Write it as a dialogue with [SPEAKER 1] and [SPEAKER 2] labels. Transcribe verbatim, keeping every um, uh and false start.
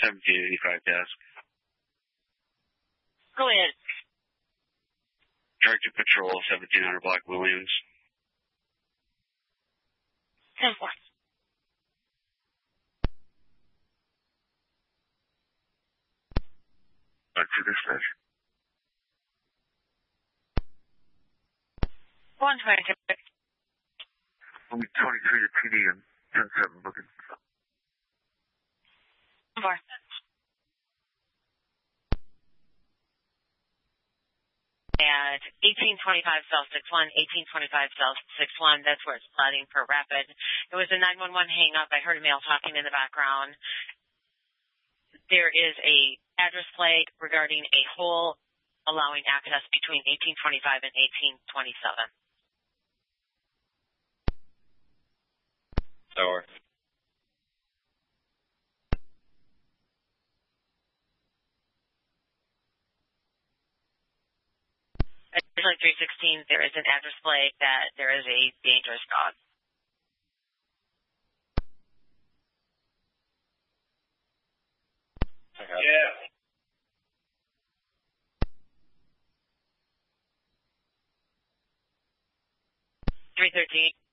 [SPEAKER 1] seventeen eighty-five desk.
[SPEAKER 2] Go ahead.
[SPEAKER 1] Director Patrol, seventeen hundred Block Williams.
[SPEAKER 2] ten four.
[SPEAKER 1] Back to this station.
[SPEAKER 2] one twenty-two.
[SPEAKER 1] Only twenty-three to T D and ten seven looking.
[SPEAKER 2] Four. At eighteen twenty-five South six one, eighteen twenty-five South six one, that's where it's plotting for rapid. It was a nine one one hang up. I heard a male talking in the background. There is a address flag regarding a hole allowing access between eighteen twenty-five and eighteen twenty-seven.
[SPEAKER 1] Tower.
[SPEAKER 2] Additionally, three sixteen, there is an address flag that there is a dangerous dog.
[SPEAKER 1] Yeah.
[SPEAKER 2] three thirteen.